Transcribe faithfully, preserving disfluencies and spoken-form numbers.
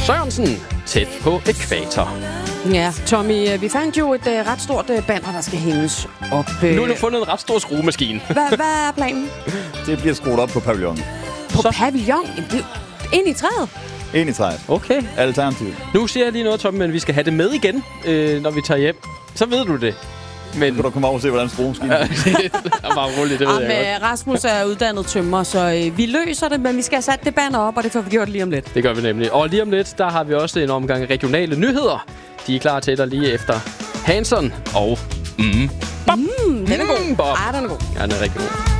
Sørensen tæt på ækvator. Ja, Tommy, vi fandt jo et uh, ret stort uh, banner, der skal hænges op. Uh... Nu har du fundet en ret stor skruemaskine. Hvad, hvad er planen? Det bliver skruet op på pavillonen. På Så. pavillon? Jamen, det er jo ind i træet. Ind i træet. Okay. Alternativt. Nu siger jeg lige noget, Tommy, men vi skal have det med igen, øh, når vi tager hjem. Så ved du det. Men kan du komme over og se, hvordan skruemaskinen er. det er bare roligt, det ved Jamen, jeg godt. Rasmus er uddannet tømrer, så øh, vi løser det, men vi skal have sat det banner op, og det får vi gjort lige om lidt. Det gør vi nemlig. Og lige om lidt, der har vi også en omgang regionale nyheder. De er klar til dig lige efter Hanson og... Mm, Bob. Mm, den er god. Mm, Bob. Ej, den er god. Ja, den er rigtig god.